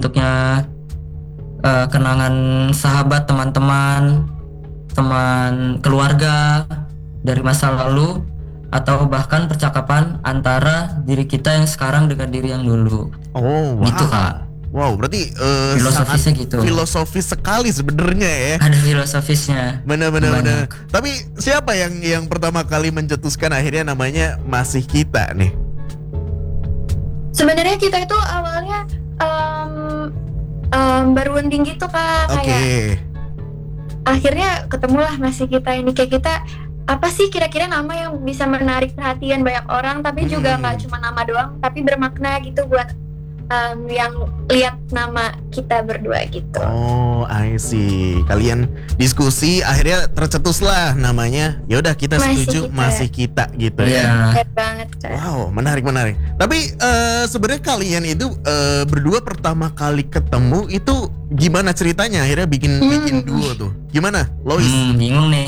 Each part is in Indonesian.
bentuknya kenangan sahabat, teman-teman, teman keluarga dari masa lalu, atau bahkan percakapan antara diri kita yang sekarang dengan diri yang dulu. Oh, wow. Gitu, Kak. Wow, berarti Filosofisnya sangat gitu. filosofis sekali sebenarnya ya. Ada filosofisnya. Benar. Banyak. Tapi siapa yang pertama kali mencetuskan akhirnya namanya Masih Kita nih? Sebenarnya kita itu awalnya berunding gitu Kak, Oke. kayak akhirnya ketemulah Masih Kita ini. Kayak kita apa sih kira-kira nama yang bisa menarik perhatian banyak orang, tapi juga nggak cuma nama doang, tapi bermakna gitu buat yang lihat nama kita berdua gitu. Oh, I see. Kalian diskusi akhirnya tercetuslah namanya. Ya udah kita Masih setuju Kita. Masih Kita gitu ya. Iya. Keren banget Kak. Wow, menarik. Tapi sebenarnya kalian itu berdua pertama kali ketemu itu gimana ceritanya? Akhirnya bikin duo tuh. Gimana, Lois? Bingung nih.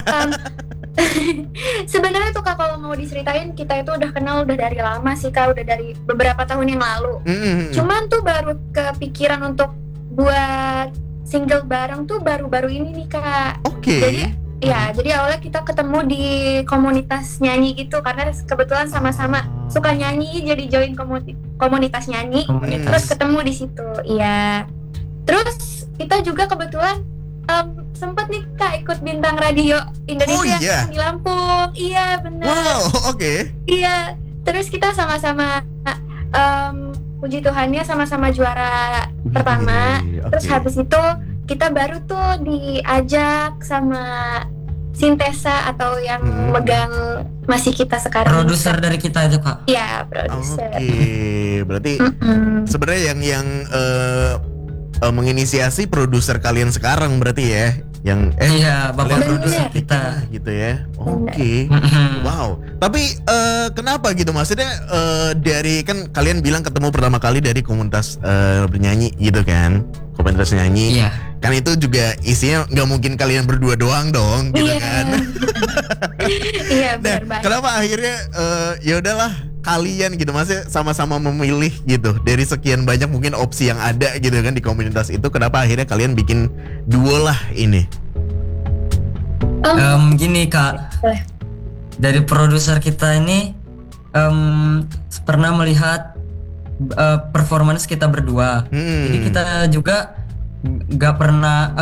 Sebenarnya tuh Kak, kalau mau diceritain, kita itu udah kenal udah dari lama sih Kak, udah dari beberapa tahun yang lalu. Cuman tuh baru kepikiran untuk buat single bareng tuh baru-baru ini nih Kak. Oke. Jadi awalnya kita ketemu di komunitas nyanyi gitu, karena kebetulan sama-sama suka nyanyi, jadi join komunitas nyanyi. Terus ketemu di situ. Iya. Terus kita juga kebetulan sempat nih Kak ikut bintang radio Indonesia di Lampung. Iya benar. Wow, oke. Iya. Terus kita sama-sama puji Tuhannya sama-sama juara pertama. Terus habis itu kita baru tuh diajak sama Sintesa atau yang megang Masih Kita sekarang. Produser dari kita itu Kak. Iya, produser. Oke. Berarti sebenarnya yang menginisiasi produser kalian sekarang berarti ya, yang iya, bapak kalian produser kita gitu ya. Oke. Wow. Tapi kenapa gitu, maksudnya dari kan kalian bilang ketemu pertama kali dari komunitas bernyanyi gitu kan, komunitas nyanyi. Iya. Kan itu juga isinya nggak mungkin kalian berdua doang dong gitu kan. Iya benar banget. Kenapa akhirnya ya udahlah kalian gitu, maksudnya sama-sama memilih gitu dari sekian banyak mungkin opsi yang ada gitu kan di komunitas itu, kenapa akhirnya kalian bikin duo lah ini? Gini Kak, dari produser kita ini pernah melihat performance kita berdua. Jadi kita juga nggak pernah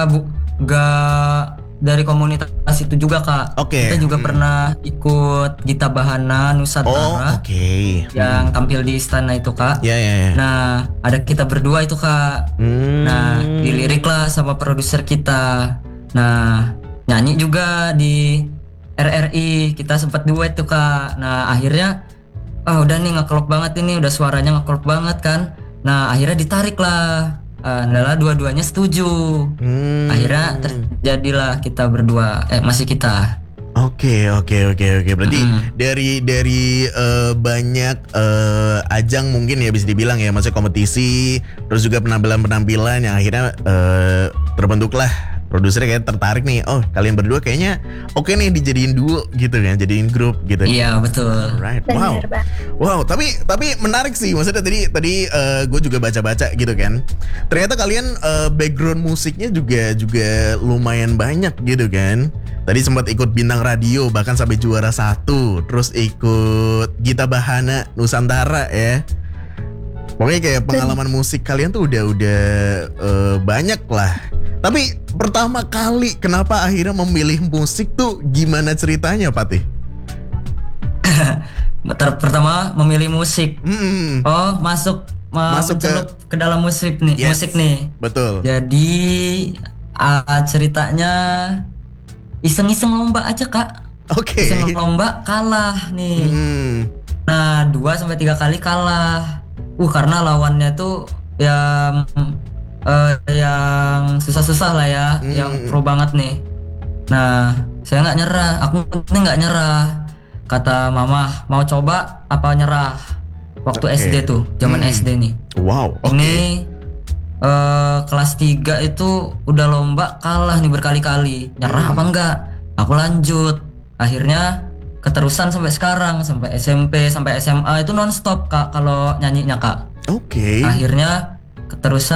dari komunitas itu juga Kak. Kita juga pernah ikut Gita Bahana Nusantara. Yang tampil di istana itu Kak. Nah ada kita berdua itu Kak. Nah dilirik lah sama produser kita. Nah nyanyi juga di RRI, kita sempat duet tuh Kak. Nah akhirnya udah nih ngeklop banget ini, udah suaranya ngeklop banget kan. Nah akhirnya ditarik lah. Adalah dua-duanya setuju. Akhirnya terjadilah kita berdua, Masih Kita. Oke. Berarti dari banyak ajang mungkin ya bisa dibilang ya, maksudnya kompetisi, terus juga penampilan yang akhirnya terbentuklah produsernya kayak tertarik nih, oh kalian berdua kayaknya oke nih dijadiin duo gitu kan, jadiin grup gitu. Iya betul. Right. Wow. Tapi menarik sih, maksudnya tadi gue juga baca-baca gitu kan. Ternyata kalian background musiknya juga lumayan banyak gitu kan. Tadi sempat ikut bintang radio bahkan sampai juara 1, terus ikut Gita Bahana Nusantara ya. Pokoknya kayak pengalaman musik kalian tuh udah banyak lah. Tapi pertama kali kenapa akhirnya memilih musik tuh gimana ceritanya Patih? Pertama memilih musik. Masuk ke dalam musik nih. Musik nih. Betul. Jadi ceritanya iseng-iseng lomba aja Kak. Iseng lomba kalah nih. Nah 2-3 kali kalah. Karena lawannya tuh yang susah-susah lah ya, yang pro banget nih. Nah saya nggak nyerah, aku ini nggak nyerah. Kata mama, mau coba apa nyerah? Waktu SD tuh, zaman SD nih. Wow. Ini kelas 3 itu udah lomba kalah nih berkali-kali. Nyerah apa enggak? Aku lanjut. Akhirnya keterusan sampai sekarang, sampai SMP, sampai SMA itu nonstop Kak kalau nyanyinya Kak. Akhirnya keterusan